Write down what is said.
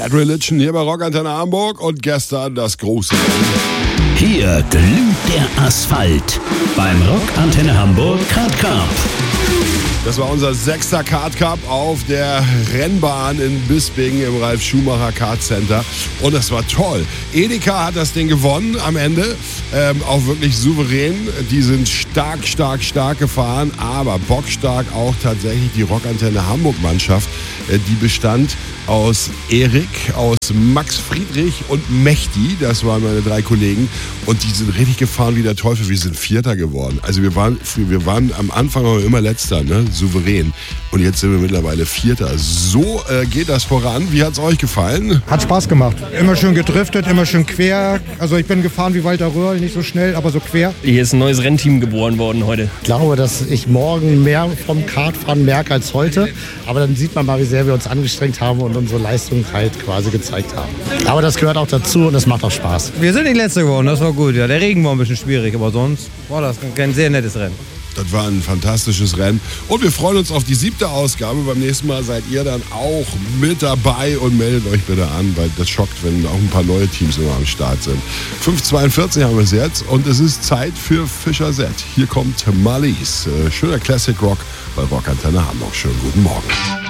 Bad Religion hier bei Rockantenne Hamburg und gestern das große. Hier glüht der Asphalt beim Rockantenne Hamburg Kart Cup. Das war unser 6. Kart Cup auf der Rennbahn in Bisping im Ralf Schumacher Kart Center. Und das war toll. Edeka hat das Ding gewonnen am Ende. Auch wirklich souverän. Die sind stark gefahren. Aber bockstark auch tatsächlich die Rockantenne Hamburg Mannschaft. Die bestand aus Erik, aus Max Friedrich und Mechti. Das waren meine 3 Kollegen. Und die sind richtig gefahren wie der Teufel. Wir sind Vierter geworden. Also wir waren am Anfang auch immer Letzter, ne? Souverän. Und jetzt sind wir mittlerweile Vierter. So geht das voran. Wie hat's euch gefallen? Hat Spaß gemacht. Immer schön gedriftet, immer schön quer. Also ich bin gefahren wie Walter Röhrl, nicht so schnell, aber so quer. Hier ist ein neues Rennteam geboren worden heute. Ich glaube, dass ich morgen mehr vom Kartfahren merke als heute. Aber dann sieht man mal, wie sehr wir uns angestrengt haben und unsere Leistung halt quasi gezeigt haben. Aber das gehört auch dazu und das macht auch Spaß. Wir sind nicht Letzter geworden, das war gut. Ja, der Regen war ein bisschen schwierig, aber sonst war das ein sehr nettes Rennen. Das war ein fantastisches Rennen. Und wir freuen uns auf die 7. Ausgabe. Beim nächsten Mal seid ihr dann auch mit dabei und meldet euch bitte an, weil das schockt, wenn auch ein paar neue Teams immer am Start sind. 5:42 haben wir es jetzt und es ist Zeit für Fischer Z. Hier kommt Marlies. Schöner Classic Rock bei Rockantenne Hamburg. Schönen guten Morgen.